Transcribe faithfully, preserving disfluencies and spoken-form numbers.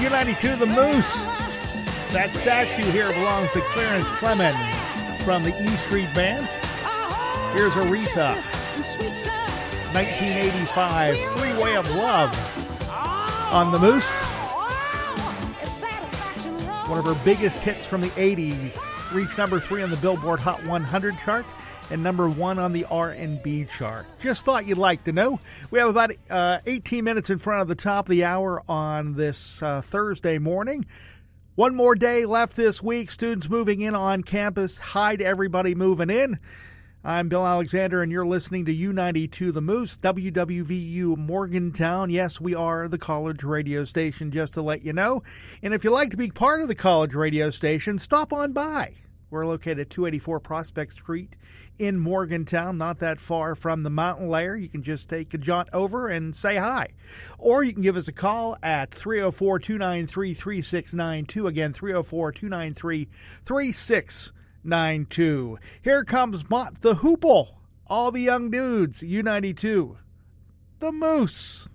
U ninety-two, The Moose. That statue here belongs to Clarence Clemens from the E Street Band. Here's Aretha, nineteen eighty-five, Freeway of Love on The Moose. One of her biggest hits from the eighties. Reached number three on the Billboard Hot one hundred chart and number one on the R and B chart. Just thought you'd like to know. We have about uh, eighteen minutes in front of the top of the hour on this uh, Thursday morning. One more day left this week. Students moving in on campus. Hi to everybody moving in. I'm Bill Alexander, and you're listening to U ninety-two The Moose, W W V U Morgantown. Yes, we are the college radio station, just to let you know. And if you'd like to be part of the college radio station, stop on by. We're located at two eighty-four Prospect Street in Morgantown, not that far from the mountain layer. You can just take a jaunt over and say hi. Or you can give us a call at three oh four, two nine three, three six nine two. Again, three oh four, two nine three, three six nine two. Here comes Mott the Hoople. All the young dudes, U ninety-two, The Moose.